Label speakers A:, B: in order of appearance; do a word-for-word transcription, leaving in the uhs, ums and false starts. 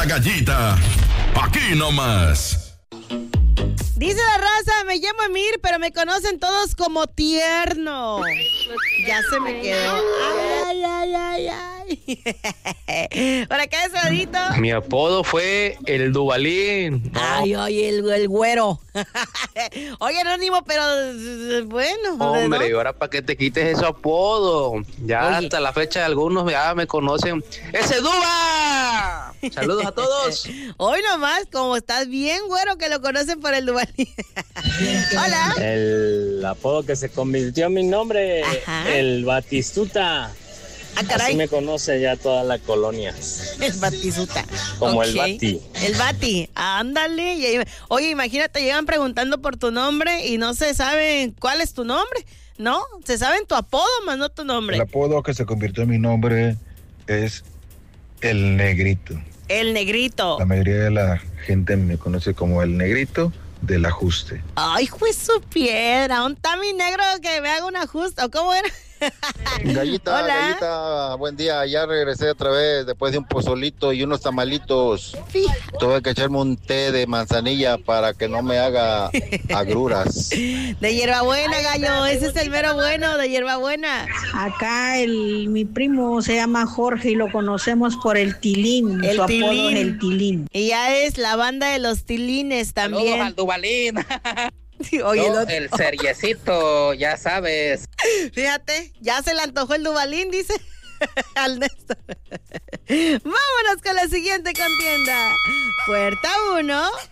A: Gallita, aquí nomás.
B: Dice la raza, me llamo Emir, pero me conocen todos como Tierno. Ya se me quedó. Ay, ay, ay, ay. Por acá ese ladito.
C: Mi apodo fue el Dubalín. No.
B: Ay, oye, el, el güero. Oye, Anónimo, pero bueno.
C: Hombre, y
B: ¿no?
C: ahora para que te quites ese apodo. Ya
B: Oye.
C: hasta la fecha algunos ya me conocen. ¡Ese Duba! Saludos a todos.
B: Hoy nomás, como estás bien, güero, que lo conocen por el Dubalín. Hola.
D: El apodo que se convirtió en mi nombre,
B: Ajá.
D: el Batistuta.
B: Ah, caray.
D: Así me conoce ya toda la colonia.
B: El Batizuta.
D: Como el
B: Ok.
D: Bati.
B: El Bati. Ándale. Y ahí- Oye, imagínate, llegan preguntando por tu nombre y no se saben cuál es tu nombre, ¿no? Se saben tu apodo, más no tu nombre.
E: El apodo que se convirtió en mi nombre es el Negrito.
B: El Negrito.
E: La mayoría de la gente me conoce como el Negrito del ajuste.
B: Ay, pues su piedra. ¿Dónde está mi negro que me haga un ajuste? ¿O cómo era?
F: Gallita,
B: Hola.
F: Gallita, buen día. Ya regresé otra vez después de un pozolito y unos tamalitos.
B: Fíjate.
F: Tuve que echarme un té de manzanilla para que no me haga agruras.
B: De hierbabuena, gallo. Ese es el mero bueno de hierbabuena.
G: Acá el, mi primo se llama Jorge y lo conocemos por el Tilín.
B: El
G: Su apodo
B: Tilín.
G: es el Tilín.
B: Y ya es la banda de los tilines
H: Saludos
B: también.
H: al Dubalín.
B: Oye, el
H: Yo,
B: otro-
H: el seriecito, ya sabes.
B: Fíjate, ya se le antojó el Dubalín, dice al Néstor. Vámonos con la siguiente contienda. Puerta uno.